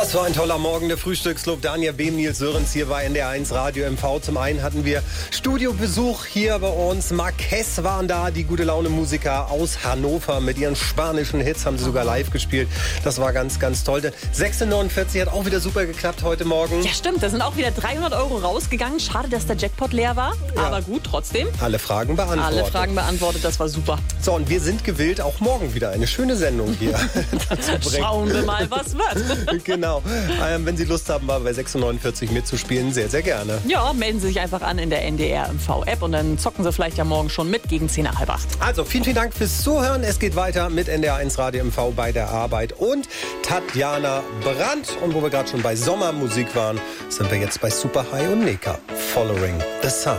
Was für ein toller Morgen, der Frühstücksclub. Daniel Behm, Nils Sörens hier bei NDR1 Radio MV. Zum einen hatten wir Studiobesuch hier bei uns. Marquez waren da, die gute Laune Musiker aus Hannover. Mit ihren spanischen Hits haben sie sogar live gespielt. Das war ganz, ganz toll. 6:49 hat auch wieder super geklappt heute Morgen. Ja, stimmt. Da sind auch wieder 300 € rausgegangen. Schade, dass der Jackpot leer war. Ja. Aber gut, trotzdem. Alle Fragen beantwortet. Das war super. So, und wir sind gewillt, auch morgen wieder eine schöne Sendung hier zu bringen. Schauen wir mal, was wird. Genau. Wenn Sie Lust haben, mal bei 6:49 mitzuspielen, sehr, sehr gerne. Ja, melden Sie sich einfach an in der NDR MV-App und dann zocken Sie vielleicht ja morgen schon mit gegen 7:50. Also, vielen, vielen Dank fürs Zuhören. Es geht weiter mit NDR1 Radio MV bei der Arbeit und Tatjana Brandt. Und wo wir gerade schon bei Sommermusik waren, sind wir jetzt bei Super High und Neka. Following the Sun.